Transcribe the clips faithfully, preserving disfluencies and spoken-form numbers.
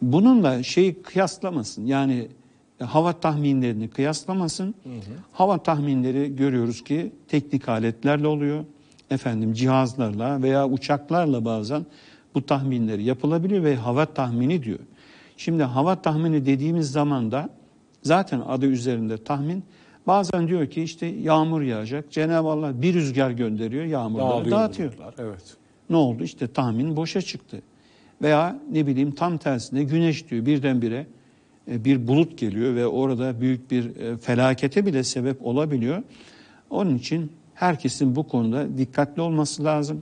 bununla şeyi kıyaslamasın. Yani hava tahminlerini kıyaslamasın. Hı hı. Hava tahminleri görüyoruz ki teknik aletlerle oluyor. Efendim cihazlarla veya uçaklarla bazen bu tahminleri yapılabiliyor ve hava tahmini diyor. Şimdi hava tahmini dediğimiz zaman da zaten adı üzerinde tahmin. Bazen diyor ki işte yağmur yağacak. Cenab-ı Allah bir rüzgar gönderiyor, yağmurları Dağılıyor dağıtıyor. bulutlar, evet. Ne oldu? İşte tahmin boşa çıktı. Veya ne bileyim tam tersine güneş diyor birdenbire bir bulut geliyor ve orada büyük bir felakete bile sebep olabiliyor. Onun için herkesin bu konuda dikkatli olması lazım.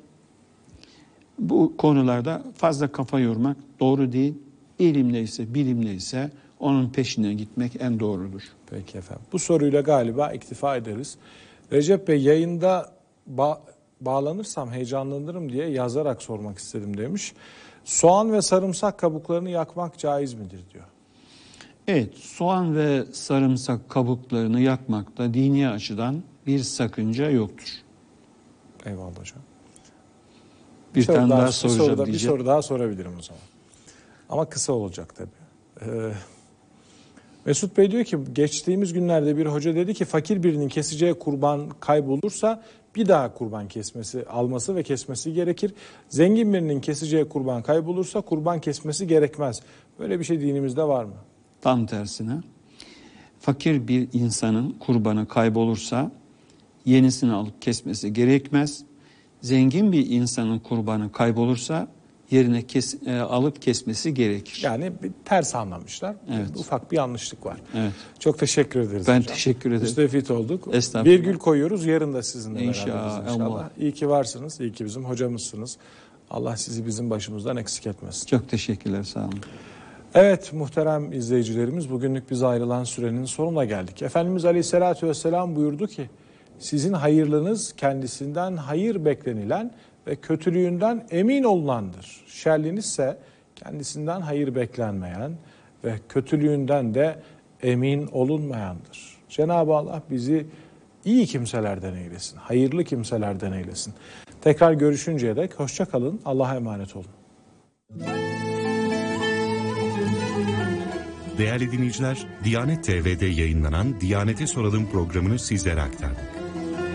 Bu konularda fazla kafa yormak doğru değil. İlim neyse, bilim neyse onun peşine gitmek en doğrudur. Peki efendim. Bu soruyla galiba iktifa ederiz. Recep Bey, yayında ba- bağlanırsam heyecanlanırım diye yazarak sormak istedim demiş. Soğan ve sarımsak kabuklarını yakmak caiz midir diyor. Evet, soğan ve sarımsak kabuklarını yakmakta dini açıdan bir sakınca yoktur. Eyvallah hocam. Bir, bir tane daha, daha soracağım bir soru, diyeceğim. Bir soru daha sorabilirim o zaman. Ama kısa olacak tabii. Ee, Mesut Bey diyor ki geçtiğimiz günlerde bir hoca dedi ki fakir birinin keseceği kurban kaybolursa bir daha kurban kesmesi, alması ve kesmesi gerekir. Zengin birinin keseceği kurban kaybolursa kurban kesmesi gerekmez. Böyle bir şey dinimizde var mı? Tam tersine. Fakir bir insanın kurbanı kaybolursa yenisini alıp kesmesi gerekmez. Zengin bir insanın kurbanı kaybolursa yerine kes, e, alıp kesmesi gerekir. Yani bir ters anlamışlar. Evet. Ufak bir yanlışlık var. Evet. Çok teşekkür ederiz Ben hocam. teşekkür ederim. Müstefit olduk. Estağfurullah. Virgül koyuyoruz. Yarın da sizinle İnşallah. beraberiz inşallah. İyi ki varsınız. İyi ki bizim hocamızsınız. Allah sizi bizim başımızdan eksik etmesin. Çok teşekkürler. Sağ olun. Evet muhterem izleyicilerimiz, bugünlük bize ayrılan sürenin sonuna geldik. Efendimiz Aleyhisselatü Vesselam buyurdu ki sizin hayırlınız kendisinden hayır beklenilen ve kötülüğünden emin olunandır. Şerliniz ise kendisinden hayır beklenmeyen ve kötülüğünden de emin olunmayandır. Cenab-ı Allah bizi iyi kimselerden eylesin, hayırlı kimselerden eylesin. Tekrar görüşünceye dek hoşça kalın, Allah'a emanet olun. Değerli dinleyiciler, Diyanet T V'de yayınlanan Diyanet'e Soralım programını sizlere aktardık.